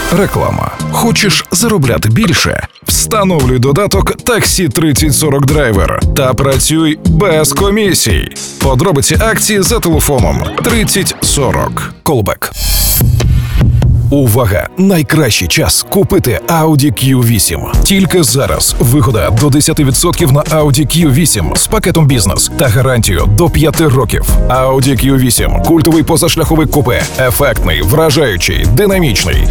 Реклама. Хочеш заробляти більше? Встановлюй додаток Таксі 3040 Драйвер та працюй без комісій. Подробиці акції за телефоном 3040. Колбек. Увага! Найкращий час купити Audi Q8. Тільки зараз вигода до 10% на Audi Q8 з пакетом бізнес та гарантію до 5 років. Audi Q8 – культовий позашляховик купе. Ефектний, вражаючий, динамічний.